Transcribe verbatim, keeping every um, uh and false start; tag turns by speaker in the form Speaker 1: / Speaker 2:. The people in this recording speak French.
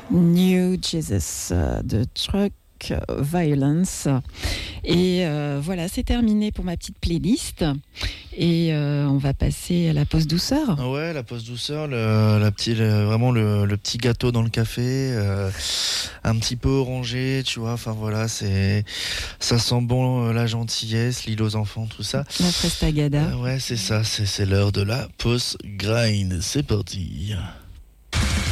Speaker 1: New Jesus euh, de Truck Violence. Et euh, voilà, c'est terminé pour ma petite playlist. Et euh, on va passer à la pause douceur.
Speaker 2: Ah ouais, la pause douceur, le, la petite, le- vraiment le, le petit gâteau dans le café, euh, un petit peu orangé, tu vois. Enfin voilà, c'est, ça sent bon euh, la gentillesse, l'île aux enfants, tout ça.
Speaker 1: La Frestagada.
Speaker 2: Euh, ouais, c'est ça, c'est, c'est l'heure de la pause grind. C'est parti.